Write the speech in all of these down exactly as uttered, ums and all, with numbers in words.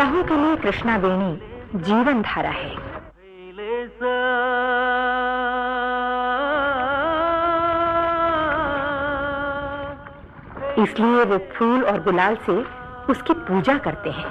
महिलाओं के लिए कृष्णा वेणी जीवन धारा है। इसलिए वे फूल और गुलाल से उसकी पूजा करते हैं।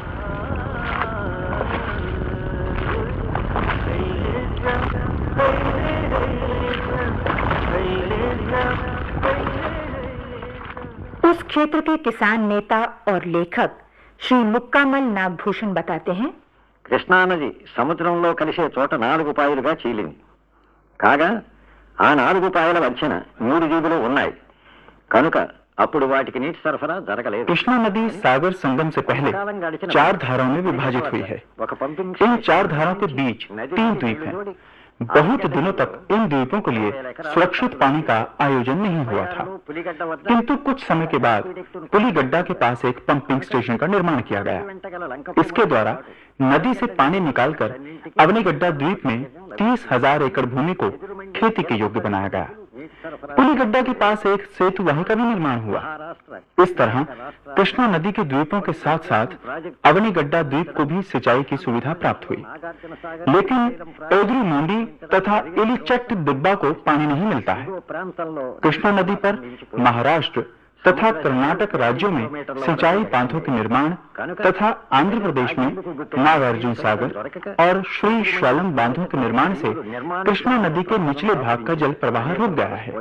उस क्षेत्र के किसान नेता और लेखक श्री मुक्कामल नागभूषण बताते हैं, కృష్ణా నది సముద్రంలో కలిసే చోట నాలుగు పాయలుగా చీలింది. కాగా ఆ నాలుగు పాయల మధ్యన మూడు జీవులు ఉన్నాయి కనుక అప్పుడు వాటికి నీటి సరఫరా జరగలేదు. कृष्णा नदी सागर संगम से पहले चार धाराओं में विभाजित हुई है. इन चार धाराओं के बीच तीन द्वीप हैं. बहुत दिनों तक इन द्वीपों के लिए सुरक्षित पानी का आयोजन नहीं हुआ था, किंतु कुछ समय के बाद पुलीगड्डा के पास एक पंपिंग स्टेशन का निर्माण किया गया. इसके द्वारा नदी से पानी निकालकर अवनीगड्डा द्वीप में तीस हजार एकड़ भूमि को खेती के योग्य बनाया गया. पुलीगड्डा के पास एक सेतु वहीं का भी निर्माण हुआ. इस तरह कृष्णा नदी के द्वीपों के साथ साथ अवनीगड्डा द्वीप को भी सिंचाई की सुविधा प्राप्त हुई. लेकिन एदरी मोंडी तथा इलिचट्ट दिब्बा को पानी नहीं मिलता है. कृष्णा नदी पर महाराष्ट्र तथा कर्नाटक राज्यों में सिंचाई बांधों के निर्माण तथा आंध्र प्रदेश में नागार्जुन सागर और श्री श्यालम बांधों के निर्माण से कृष्णा नदी के निचले भाग का जल प्रवाह रुक गया है.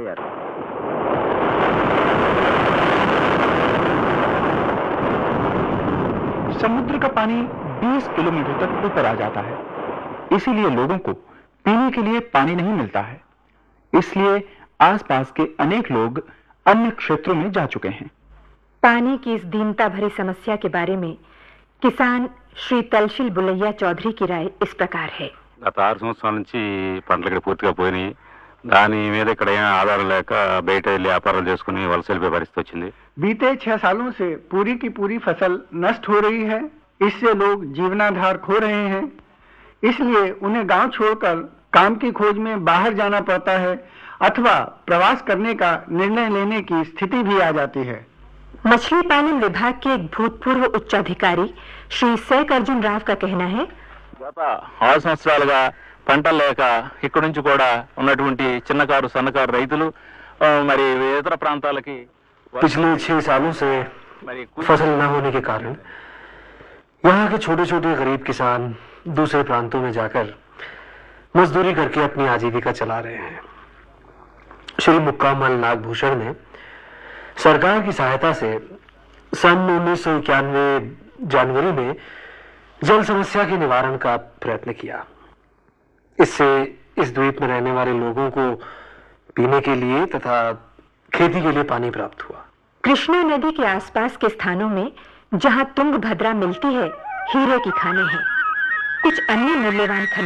समुद्र का पानी बीस किलोमीटर तक ऊपर आ जाता है, इसीलिए लोगों को पीने के लिए पानी नहीं मिलता है. इसलिए आसपास के अनेक लोग अन्य क्षेत्रों में जा चुके हैं. पानी की इस दीनता भरी समस्या के बारे में किसान श्री तलशिल बुलैया चौधरी की राय इस प्रकार है. గత ఆరు సంవత్సరాల నుంచి పంటలు ఇక్కడ పూర్తిగా పోయినాయి. దాని మీద ఇక్కడ ఏం ఆధారం లేక బయట వెళ్ళి వ్యాపారాలు చేసుకుని వలస వెళ్ళిపోయే పరిస్థితి వచ్చింది. बीते छह सालों से पूरी की पूरी फसल नष्ट हो रही है. इससे लोग जीवनाधार खो रहे हैं. इसलिए उन्हें गांव छोड़कर काम की खोज में बाहर जाना पड़ता है अथवा प्रवास करने का निर्णय लेने की स्थिति भी आ जाती है. मछली पालन विभाग के एक भूतपूर्व उच्चाधिकारी श्री शेख अर्जुन राव का कहना है, గత ఆరు సంవత్సరాలుగా పంటలు లేక ఇక్కడ నుంచి కూడా ఉన్నటువంటి చిన్నకారు సన్నకారు రైతులు మరి ఇతర ప్రాంతాలకి पिछले छह सालों से फसल न होने के कारण यहाँ के छोटे छोटे गरीब किसान दूसरे प्रांतों में जाकर मजदूरी करके अपनी आजीविका चला रहे हैं. श्री मुक्कामल नागभूषण ने सरकार की सहायता से सन उन्नीस सौ इक्यानवे जनवरी में जल समस्या के निवारण का प्रयत्न किया. इससे इस द्वीप में रहने वाले लोगों को पीने के लिए तथा खेती के लिए पानी प्राप्त हुआ. कृष्णा नदी के आसपास के स्थानों में जहां तुंगभद्रा मिलती है, हीरे की खानें हैं. कुछ अन्य मूल्यवान